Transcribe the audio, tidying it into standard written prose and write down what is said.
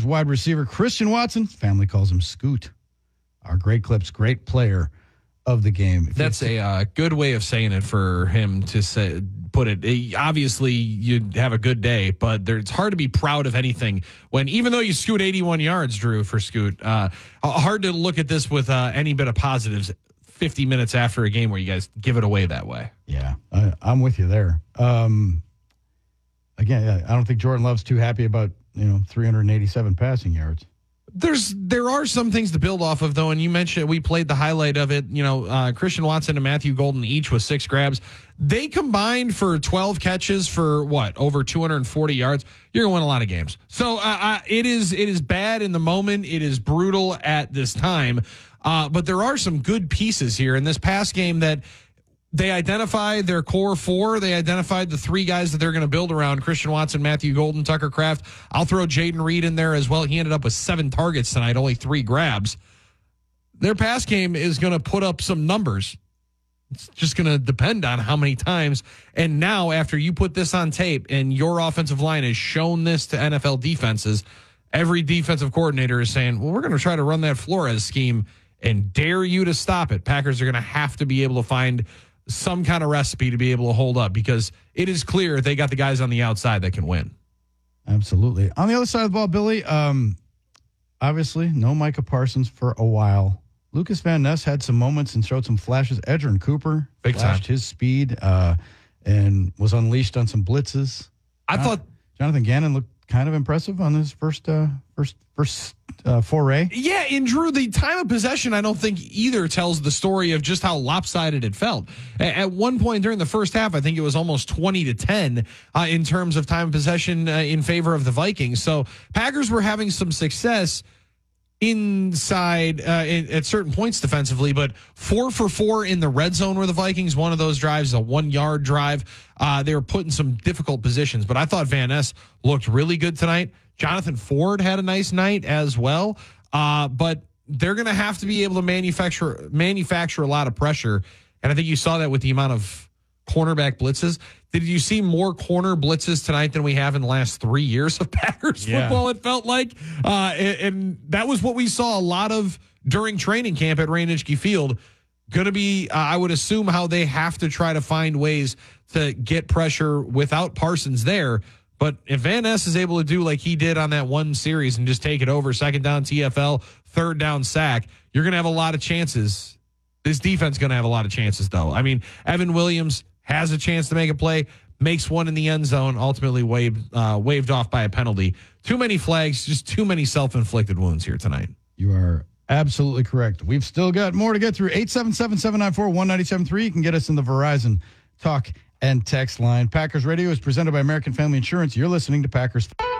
wide receiver Christian Watson. Family calls him Scoot. Our Great Clips great player of the game. That's a good way of saying it for him to put it. Obviously, you'd have a good day, but it's hard to be proud of anything when, even though you scoot 81 yards, Drew, for Scoot, hard to look at this with any bit of positives 50 minutes after a game where you guys give it away that way. Yeah, I'm with you there. Again, I don't think Jordan Love's too happy about 387 passing yards. There are some things to build off of, though, and you mentioned we played the highlight of it. Christian Watson and Matthew Golden each with 6 grabs. They combined for 12 catches for over 240 yards. You're gonna win a lot of games. So it is bad in the moment. It is brutal at this time, but there are some good pieces here in this past game that. They identified their core 4. They identified the 3 guys that they're going to build around: Christian Watson, Matthew Golden, Tucker Kraft. I'll throw Jaden Reed in there as well. He ended up with 7 targets tonight, only 3 grabs. Their pass game is going to put up some numbers. It's just going to depend on how many times. And now, after you put this on tape and your offensive line has shown this to NFL defenses, every defensive coordinator is saying, well, we're going to try to run that Flores scheme and dare you to stop it. Packers are going to have to be able to find some kind of recipe to be able to hold up, because it is clear they got the guys on the outside that can win. Absolutely. On the other side of the ball, Billy, obviously no Micah Parsons for a while. Lucas Van Ness had some moments and showed some flashes. Edgerrin Cooper flashed his speed and was unleashed on some blitzes. I thought Jonathan Gannon looked kind of impressive on his first foray. Yeah, and Drew, the time of possession, I don't think either tells the story of just how lopsided it felt. At one point during the first half, I think it was almost 20-10 in terms of time of possession in favor of the Vikings. So Packers were having some success inside at certain points defensively, but 4 for 4 in the red zone were the Vikings. One of those drives, a 1-yard drive. They were put in some difficult positions, but I thought Van Ness looked really good tonight. Jonathan Ford had a nice night as well, but they're going to have to be able to manufacture a lot of pressure, and I think you saw that with the amount of cornerback blitzes. Did you see more corner blitzes tonight than we have in the last 3 years of Packers football, it felt like? And that was what we saw a lot of during training camp at Reineke Field. Going to be, I would assume, how they have to try to find ways to get pressure without Parsons there. But if Van Ness is able to do like he did on that one series and just take it over, 2nd down TFL, 3rd down sack, you're going to have a lot of chances. This defense is going to have a lot of chances, though. I mean, Evan Williams has a chance to make a play, makes one in the end zone, ultimately waved off by a penalty. Too many flags, just too many self-inflicted wounds here tonight. You are absolutely correct. We've still got more to get through. 877-794-1973. You can get us in the Verizon Talk and Text line. Packers Radio is presented by American Family Insurance. You're listening to Packers.